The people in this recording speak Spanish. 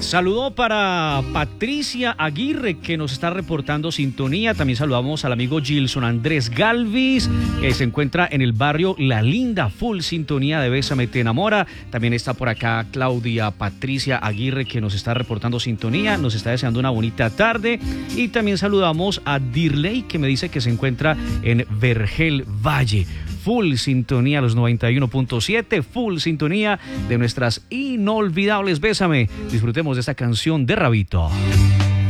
Saludo para Patricia Aguirre, que nos está reportando sintonía. También saludamos al amigo Gilson Andrés Galvis, que se encuentra en el barrio La Linda, full sintonía de Bésame Te Enamora. También está por acá Claudia Patricia Aguirre, que nos está reportando sintonía, nos está deseando una bonita tarde. Y también saludamos a Dirley, que me dice que se encuentra en Vergel Valle. Full sintonía, los 91.7, full sintonía de nuestras inolvidables Bésame. Disfrutemos de esta canción de Rabito.